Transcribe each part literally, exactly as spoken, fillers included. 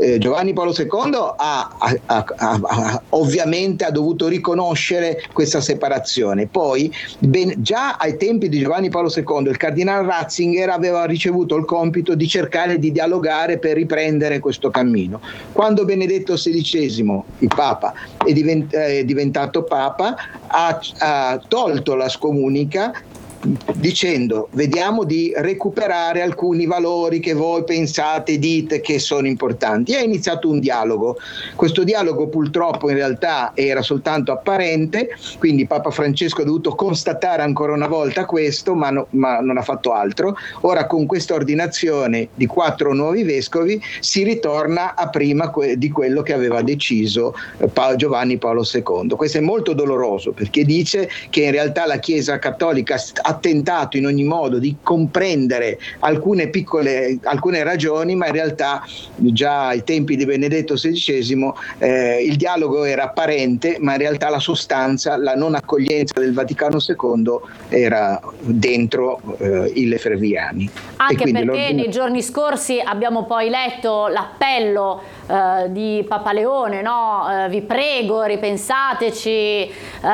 eh, Giovanni Paolo secondo ha, ha, ha, ha, ha ovviamente ha dovuto riconoscere questa separazione. Poi ben, già ai tempi di Giovanni Paolo secondo il cardinale Ratzinger aveva ricevuto il compito di cercare di dialogare per riprendere questo cammino. Quando Benedetto sedicesimo, il Papa, è, divent- è diventato Papa, ha, ha tolto la scomunica dicendo: vediamo di recuperare alcuni valori che voi pensate, dite che sono importanti. E ha iniziato un dialogo. Questo dialogo purtroppo in realtà era soltanto apparente, quindi Papa Francesco ha dovuto constatare ancora una volta questo, ma, no, ma non ha fatto altro. Ora con questa ordinazione di quattro nuovi vescovi si ritorna a prima que- di quello che aveva deciso eh, pa- Giovanni Paolo secondo. Questo è molto doloroso, perché dice che in realtà la Chiesa cattolica ha tentato in ogni modo di comprendere alcune piccole alcune ragioni, ma in realtà già ai tempi di Benedetto sedicesimo eh, il dialogo era apparente, ma in realtà la sostanza, la non accoglienza del Vaticano secondo era dentro eh, i Lefebvriani. Anche perché nei giorni scorsi abbiamo poi letto l'appello eh, di Papa Leone, no? Eh, vi prego, ripensateci, eh,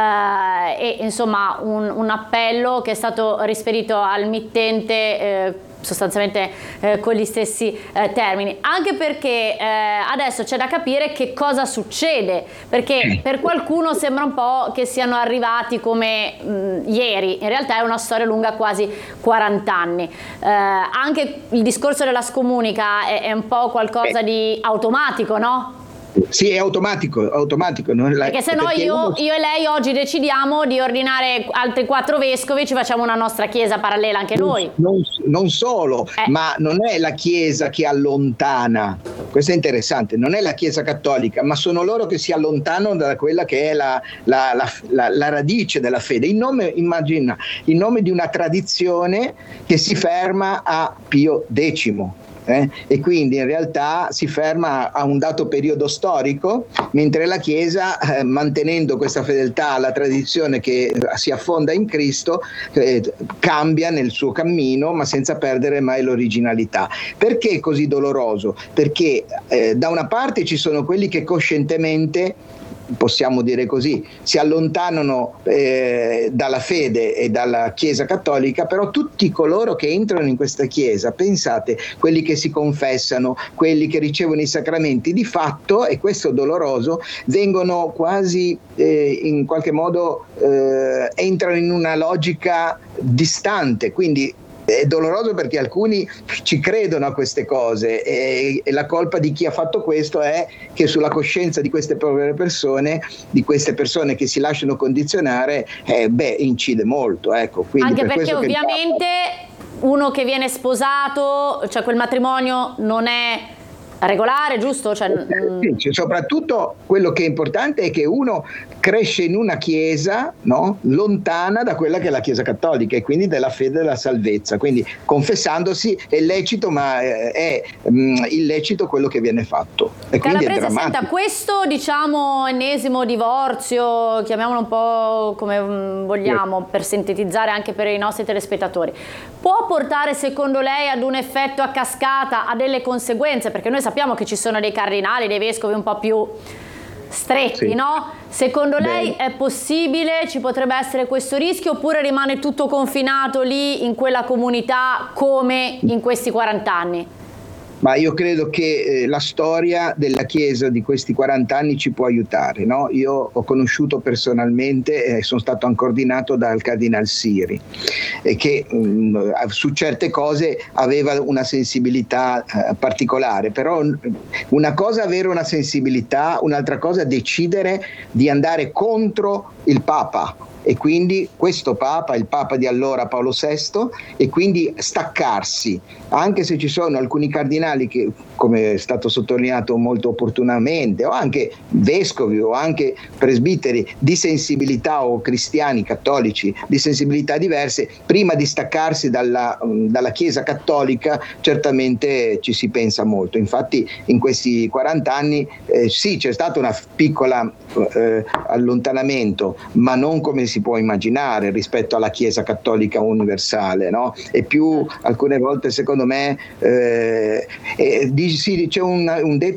e insomma un, un appello che è stato rispedito al mittente eh, sostanzialmente eh, con gli stessi eh, termini, anche perché eh, adesso c'è da capire che cosa succede, perché per qualcuno sembra un po' che siano arrivati come mh, ieri, in realtà è una storia lunga quasi quaranta anni. Eh, anche il discorso della scomunica è, è un po' qualcosa di automatico, no? Sì, è automatico, automatico. Non la, perché se no io, uno... io e lei oggi decidiamo di ordinare altri quattro vescovi, ci facciamo una nostra chiesa parallela anche non, noi. Non, non solo, eh. ma non è la Chiesa che allontana, questo è interessante, non è la Chiesa cattolica, ma sono loro che si allontanano da quella che è la, la, la, la, la radice della fede. In nome, immagina, in nome di una tradizione che si ferma a Pio decimo. Eh? E quindi in realtà si ferma a un dato periodo storico, mentre la Chiesa, eh, mantenendo questa fedeltà alla tradizione che si affonda in Cristo, eh, cambia nel suo cammino, ma senza perdere mai l'originalità. Perché è così doloroso? Perché eh, da una parte ci sono quelli che coscientemente, possiamo dire così, si allontanano eh, dalla fede e dalla Chiesa cattolica, però tutti coloro che entrano in questa Chiesa, pensate, quelli che si confessano, quelli che ricevono i sacramenti, di fatto, e questo è doloroso, vengono quasi eh, in qualche modo eh, entrano in una logica distante, quindi è doloroso perché alcuni ci credono a queste cose e, e la colpa di chi ha fatto questo è che sulla coscienza di queste povere persone, di queste persone che si lasciano condizionare, eh, beh, incide molto. Ecco. Quindi anche per perché ovviamente Papa... uno che viene sposato, cioè quel matrimonio non è regolare, giusto? Cioè, sì, cioè, soprattutto quello che è importante è che uno cresce in una chiesa, no? Lontana da quella che è la Chiesa cattolica e quindi della fede e della salvezza, quindi confessandosi è lecito, ma è mh, illecito quello che viene fatto. E quindi è drammatico. Senta, questo diciamo ennesimo divorzio, chiamiamolo un po' come vogliamo, per sintetizzare anche per i nostri telespettatori, può portare secondo lei ad un effetto a cascata, a delle conseguenze? Perché noi sappiamo che ci sono dei cardinali, dei vescovi un po' più stretti, sì. No? Secondo Beh. lei è possibile, ci potrebbe essere questo rischio, oppure rimane tutto confinato lì in quella comunità come in questi quaranta anni? Ma io credo che eh, la storia della Chiesa di questi quaranta anni ci può aiutare, no? Io ho conosciuto personalmente e eh, sono stato anche ordinato dal Cardinal Siri, e che mh, su certe cose aveva una sensibilità eh, particolare, però una cosa è avere una sensibilità, un'altra cosa è decidere di andare contro il Papa. E quindi questo Papa, il Papa di allora Paolo sesto, e quindi staccarsi, anche se ci sono alcuni cardinali che, come è stato sottolineato molto opportunamente, o anche vescovi o anche presbiteri di sensibilità, o cristiani cattolici di sensibilità diverse, prima di staccarsi dalla, dalla Chiesa cattolica certamente ci si pensa molto. Infatti in questi quaranta anni eh, sì, c'è stato una piccola eh, allontanamento, ma non come si può immaginare rispetto alla Chiesa cattolica universale, no? E più alcune volte secondo me eh, eh, sì, c'è un, un detto